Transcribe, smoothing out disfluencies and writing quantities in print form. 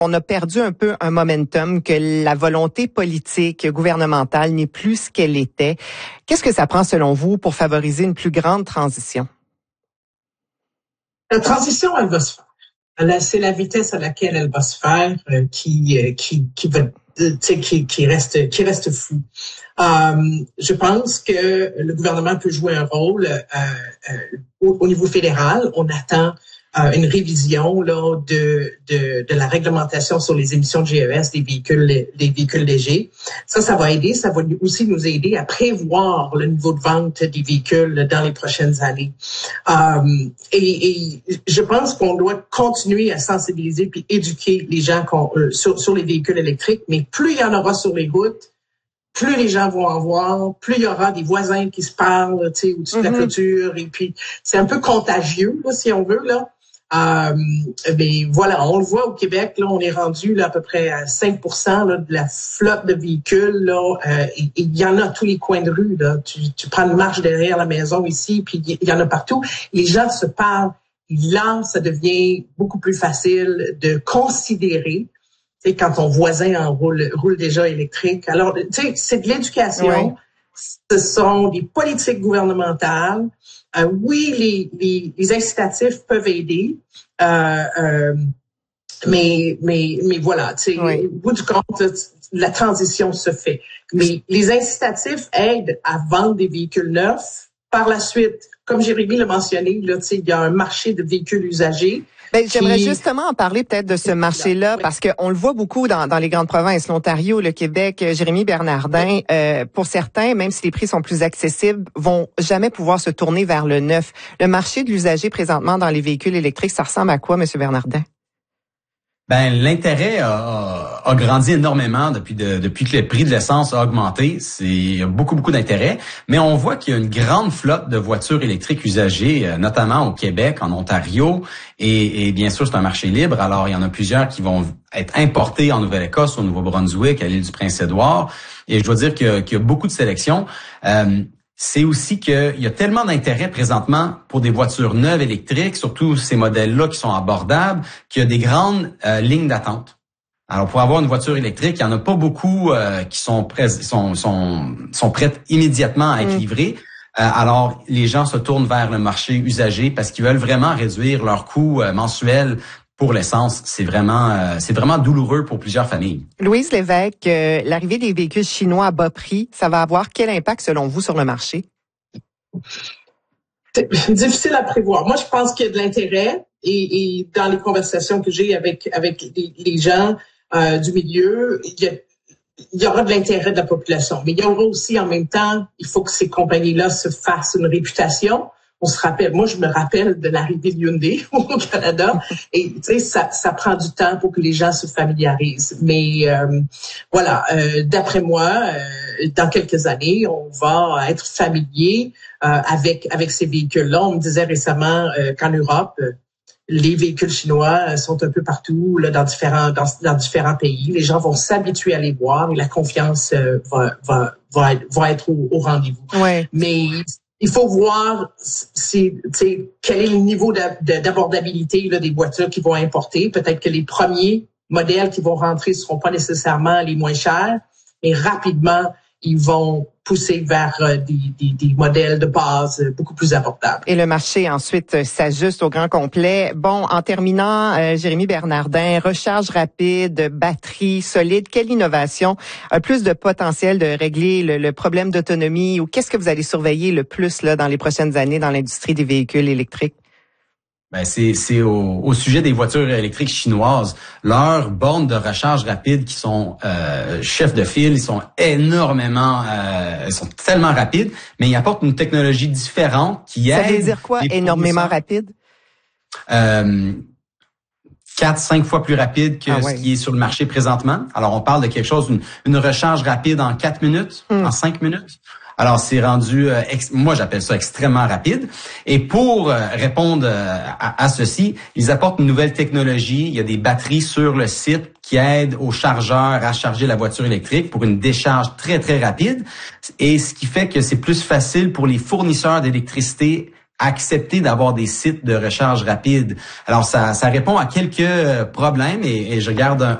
On a perdu un peu un momentum, que la volonté politique gouvernementale n'est plus ce qu'elle était. Qu'est-ce que ça prend selon vous pour favoriser une plus grande transition? La transition, elle va se faire. C'est la vitesse à laquelle elle va se faire qui reste flou. Je pense que le gouvernement peut jouer un rôle au niveau fédéral. On attend une révision là de la réglementation sur les émissions de GES des véhicules légers. Ça va aider. Ça va aussi nous aider à prévoir le niveau de vente des véhicules dans les prochaines années. Et je pense qu'on doit continuer à sensibiliser puis éduquer les gens sur les véhicules électriques. Mais plus il y en aura sur les routes, plus les gens vont en voir, plus il y aura des voisins qui se parlent, au-dessus de la clôture. Et puis, c'est un peu contagieux, là, si on veut, là. Mais voilà, on le voit au Québec, là, on est rendu là, à peu près à 5% là, de la flotte de véhicules. Là, il y en a à tous les coins de rue. Là. Tu prends une marche derrière la maison ici, puis il y en a partout. Les gens se parlent. Là, ça devient beaucoup plus facile de considérer. Tu sais, quand ton voisin roule déjà électrique. Alors, tu sais, c'est de l'éducation. Oui. Ce sont des politiques gouvernementales. Oui, les incitatifs peuvent aider, mais voilà, tu sais, au bout du compte, la transition se fait. Mais les incitatifs aident à vendre des véhicules neufs. Par la suite, comme Jérémy l'a mentionné, là, tu sais, il y a un marché de véhicules usagés. J'aimerais justement en parler peut-être de ce marché-là, parce qu'on le voit beaucoup dans les grandes provinces, l'Ontario, le Québec. Jérémy Bernardin, pour certains, même si les prix sont plus accessibles, vont jamais pouvoir se tourner vers le neuf. Le marché de l'usager présentement dans les véhicules électriques, ça ressemble à quoi, M. Bernardin? L'intérêt a grandi énormément depuis que le prix de l'essence a augmenté. Il y a beaucoup d'intérêt. Mais on voit qu'il y a une grande flotte de voitures électriques usagées, notamment au Québec, en Ontario. Et bien sûr, c'est un marché libre. Alors, il y en a plusieurs qui vont être importés en Nouvelle-Écosse, au Nouveau-Brunswick, à l'île du Prince-Édouard. Et je dois dire qu'il y a beaucoup de sélections. C'est aussi qu'il y a tellement d'intérêt présentement pour des voitures neuves électriques, surtout ces modèles-là qui sont abordables, qu'il y a des grandes lignes d'attente. Alors, pour avoir une voiture électrique, il y en a pas beaucoup qui sont prêtes immédiatement à être livrées. Alors, les gens se tournent vers le marché usagé parce qu'ils veulent vraiment réduire leur coût mensuel pour l'essence. C'est vraiment douloureux pour plusieurs familles. Louise Lévesque, l'arrivée des véhicules chinois à bas prix, ça va avoir quel impact selon vous sur le marché? C'est difficile à prévoir. Moi, je pense qu'il y a de l'intérêt et dans les conversations que j'ai avec les gens du milieu, il y aura de l'intérêt de la population. Mais il y aura aussi en même temps, il faut que ces compagnies-là se fassent une réputation. Moi, je me rappelle de l'arrivée de Hyundai au Canada et tu sais, ça prend du temps pour que les gens se familiarisent. Mais voilà, d'après moi, dans quelques années, on va être familier avec ces véhicules-là. On me disait récemment qu'en Europe, les véhicules chinois sont un peu partout, là, dans différents pays. Les gens vont s'habituer à les voir et la confiance va être au rendez-vous. Ouais. Mais il faut voir quel est le niveau d'abordabilité là, des voitures qui vont importer. Peut-être que les premiers modèles qui vont rentrer ne seront pas nécessairement les moins chers, mais rapidement, ils vont pousser vers des modèles de base beaucoup plus abordables. Et le marché ensuite s'ajuste au grand complet. Bon, en terminant, Jérémy Bernardin, recharge rapide, batterie solide, quelle innovation a plus de potentiel de régler le problème d'autonomie ou qu'est-ce que vous allez surveiller le plus là dans les prochaines années dans l'industrie des véhicules électriques? C'est au sujet des voitures électriques chinoises. Leurs bornes de recharge rapide qui sont chefs de file, ils sont ils sont tellement rapides, mais ils apportent une technologie différente qui aide. Ça veut dire quoi, énormément rapide? 4-5 fois plus rapide que ce qui est sur le marché présentement. Alors, on parle de quelque chose, une recharge rapide en 4 minutes, en 5 minutes. Alors, c'est rendu, moi j'appelle ça extrêmement rapide. Et pour répondre à ceci, ils apportent une nouvelle technologie. Il y a des batteries sur le site qui aident aux chargeurs à charger la voiture électrique pour une décharge très, très rapide. Et ce qui fait que c'est plus facile pour les fournisseurs d'électricité accepter d'avoir des sites de recharge rapide. Alors, ça répond à quelques problèmes et je garde